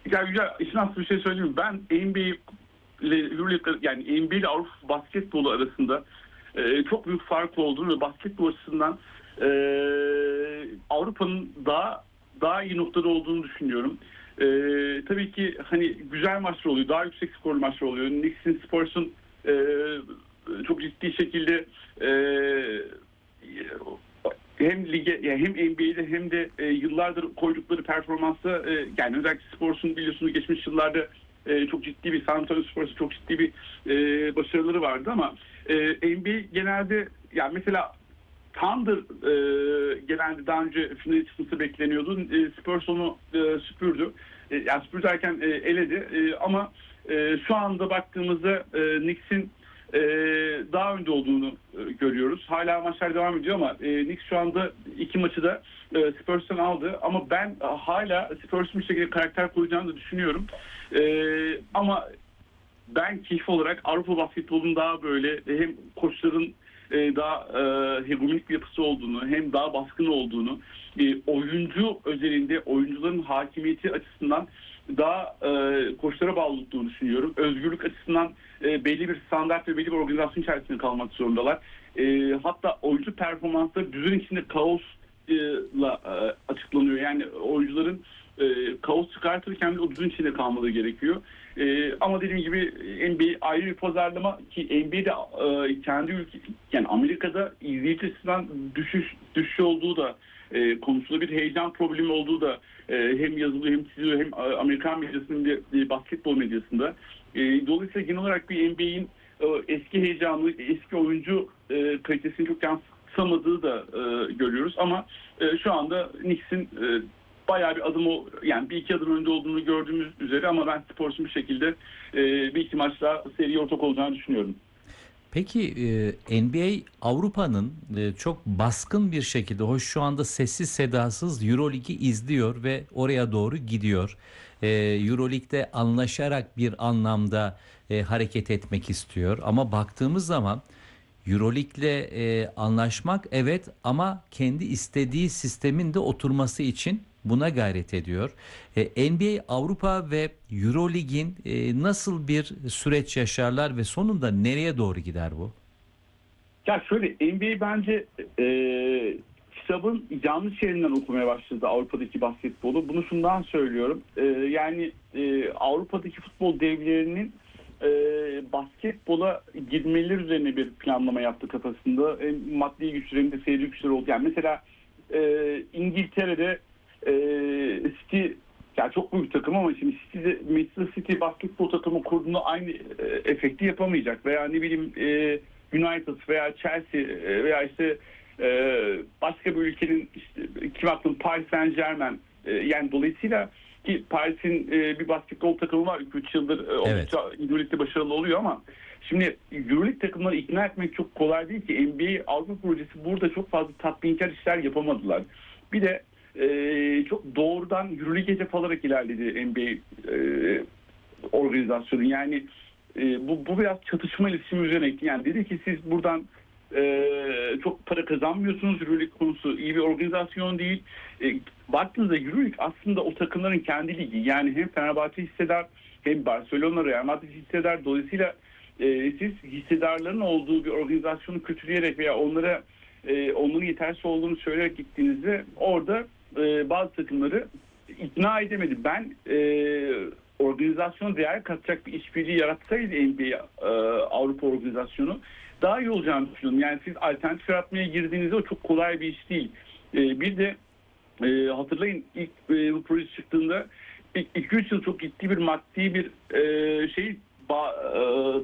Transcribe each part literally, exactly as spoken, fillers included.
Ya güzel, işin aslı bir şey söyleyeyim mi? Ben N B A ile Euroleague, yani N B A ile Avrupa basketbolu arasında e, çok büyük fark olduğunu ve basketbol açısından e, Avrupa'nın daha daha iyi noktada olduğunu düşünüyorum. E, tabii ki hani güzel maçlar oluyor, daha yüksek skorlu maçlar oluyor. Knicks'in, Spurs'un e, çok ciddi şekilde e, hem lige, yani hem N B A'de hem de e, yıllardır koydukları performansta, e, yani özellikle Spurs'un biliyorsunuz geçmiş yıllarda e, çok ciddi bir, San Antonio Spurs'un çok ciddi bir e, başarıları vardı ama e, N B A genelde, yani mesela Thunder e, genelde daha önce finale çıkması bekleniyordu. E, Spurs onu e, süpürdü. E, yani süpürdü derken e, eledi. E, ama e, şu anda baktığımızda e, Knicks'in e, daha önde olduğunu e, görüyoruz. Hala maçlar devam ediyor ama e, Knicks şu anda iki maçı da e, Spurs'tan aldı. Ama ben e, hala Spurs'un bir şekilde karakter koyacağını da düşünüyorum. E, ama ben keyif olarak Avrupa basketbolunun daha böyle hem koçların e, daha e, hegemonik bir yapısı olduğunu, hem daha baskın olduğunu, e, oyuncu özelinde oyuncuların hakimiyeti açısından daha e, koçlara bağlı olduğunu düşünüyorum. Özgürlük açısından e, belli bir standart ve belli bir organizasyon içerisinde kalmak zorundalar. E, hatta oyuncu performansları düzen içinde kaosla e, açıklanıyor. Yani oyuncuların e, kaos çıkartırken de o düzen içinde kalmaları gerekiyor. E, ama dediğim gibi N B A ayrı bir pazarlama ki N B A'de e, kendi ülke, yani Amerika'da izleyici açısından düşüş düşüş olduğu da e, konusunda bir heyecan problemi olduğu da e, hem yazılıyor hem çiziliyor hem e, Amerikan medyasının hem de e, basketbol medyasında. E, dolayısıyla genel olarak bir N B A'in e, eski heyecanlı, eski oyuncu e, kalitesini çok yansıtamadığı da e, görüyoruz ama e, şu anda Knicks'in e, bayağı bir adım, o yani bir iki adım önde olduğunu gördüğümüz üzere, ama ben Spurs'un bir şekilde e, bir iki maçla seriye ortak olacağını düşünüyorum. Peki e, N B A Avrupa'nın e, çok baskın bir şekilde, hoş şu anda sessiz sedasız Euroleague'i izliyor ve oraya doğru gidiyor. E, Euroleague'de anlaşarak bir anlamda e, hareket etmek istiyor. Ama baktığımız zaman Euroleague'le e, anlaşmak evet, ama kendi istediği sistemin de oturması için buna gayret ediyor. E, N B A Avrupa ve Euroleague'in e, nasıl bir süreç yaşarlar ve sonunda nereye doğru gider bu? Ya şöyle, N B A bence e, kitabın yanlış yerinden okumaya başladı Avrupa'daki basketbolu. Bunu şundan söylüyorum. E, yani e, Avrupa'daki futbol devlerinin e, basketbola girmeleri üzerine bir planlama yaptı kafasında. Hem maddi güçleri hem de seyirci güçleri oldu. Yani mesela e, İngiltere'de e, City, yani çok büyük takım ama şimdi City'de, Manchester City basketbol takımı kurduğunda aynı e, efekti yapamayacak. Veya ne bileyim e, United veya Chelsea e, veya işte e, başka bir ülkenin, işte kim aklım, Paris Saint-Germain, e, yani dolayısıyla ki Paris'in e, bir basketbol takımı var, iki üç yıldır e, Evet. oldukça Euroleague'de başarılı oluyor ama şimdi Euroleague takımları ikna etmek çok kolay değil ki. N B A Avrupa projesi burada çok fazla tatminkar işler yapamadılar. Bir de e, çok doğrudan Euroleague'e hedef alarak ilerledi N B A e, organizasyonu. Yani e, bu, bu biraz çatışma iletişimi üzerine gitti. Yani dedi ki siz buradan e, çok para kazanmıyorsunuz. Euroleague konusu iyi bir organizasyon değil. E, baktığınızda Euroleague aslında o takımların kendi ligi. Yani hem Fenerbahçe hisseder, hem Barcelona, Real Madrid hisseder. Dolayısıyla e, siz hissedarların olduğu bir organizasyonu kötüleyerek veya onlara e, onların yetersiz olduğunu söyleyerek gittiğinizde orada e, bazı takımları ikna edemedi. Ben e, organizasyona değer katacak bir işbirliği yaratsaydı N B A e, Avrupa organizasyonu daha iyi olacağını düşünüyorum. Yani siz alternatif yaratmaya girdiğinizde o çok kolay bir iş değil. E, bir de e, hatırlayın, ilk e, bu proje çıktığında iki üç yıl çok ciddi bir maddi bir e, şey ba, e,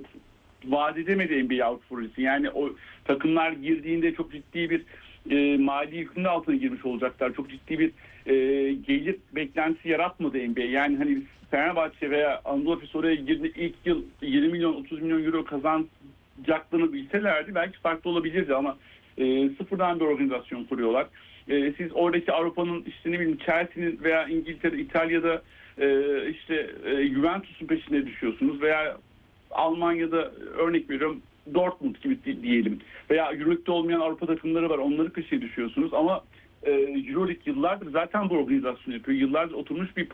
vaat edemedi N B A Avrupa projesi. Yani o takımlar girdiğinde çok ciddi bir e, mali yükünün altına girmiş olacaklar. Çok ciddi bir e, gelir beklentisi yaratmadı N B A. Yani hani Fenerbahçe veya Anadolu Efes oraya girdi, ilk yıl yirmi milyon otuz milyon euro kazanacaklarını bilselerdi belki farklı olabilirdi ama e, sıfırdan bir organizasyon kuruyorlar. E, siz oradaki Avrupa'nın, işte ne bileyim, Chelsea'nin veya İngiltere, İtalya'da e, işte e, Juventus'un peşine düşüyorsunuz veya Almanya'da örnek veriyorum Dortmund gibi diyelim veya Euroleague'de olmayan Avrupa takımları var, onları peşine düşüyorsunuz ama e, Euroleague yıllardır zaten bu organizasyonu yapıyor. Yıllardır oturmuş bir